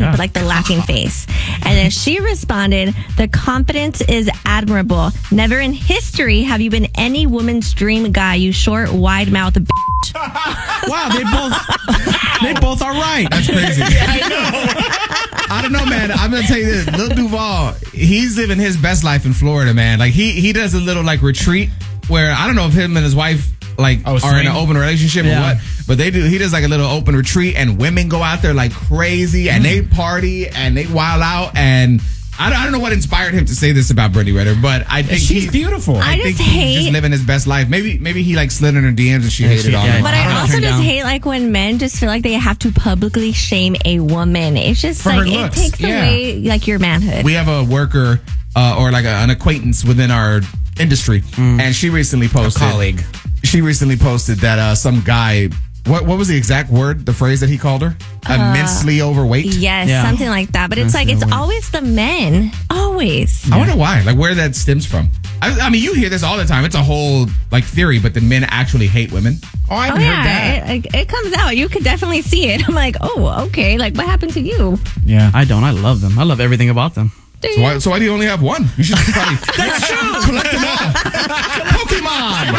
Yeah. like the laughing face. And then she responded, "The confidence is admirable. Never in history have you been any woman's dream guy, you short, wide mouth bitch." Wow, they both are right. That's crazy. I don't know, man. I'm gonna tell you this. Lil Duval, he's living his best life in Florida, man. Like he does a little like retreat where I don't know if him and his wife like are in an open relationship or what, but they do. He does like a little open retreat, and women go out there like crazy, and they party and they wild out. And I don't know what inspired him to say this about Brittany Renner, but I think she's beautiful. I think just he's hate- just living his best life. Maybe he like slid in her DMs and she hated on him. But I also just hate like when men just feel like they have to publicly shame a woman. It's just For her like it looks. takes away like your manhood. We have a worker or like an acquaintance within our industry, and she recently posted. A colleague. She recently posted that some guy. What was the exact word? The phrase that he called her? Immensely overweight. Yes, something like that. But it's like it's always the men. Always. I wonder why. Like where that stems from. I mean, you hear this all the time. It's a whole like theory, but the men actually hate women. Oh, I haven't heard that. It comes out. You could definitely see it. I'm like, oh, okay. Like, what happened to you? Yeah, I don't. I love them. I love everything about them. So why do you only have one? You should probably That's true. collect them all. Pokemon.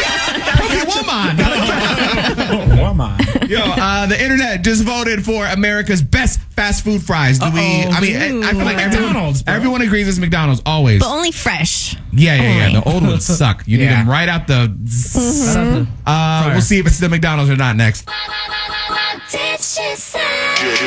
Woman. Yo, the internet just voted for America's best fast food fries. I feel like everyone agrees it's McDonald's always. But only fresh. Yeah. The old ones suck. You need them right out the. We'll see if it's the McDonald's or not next. What did she say?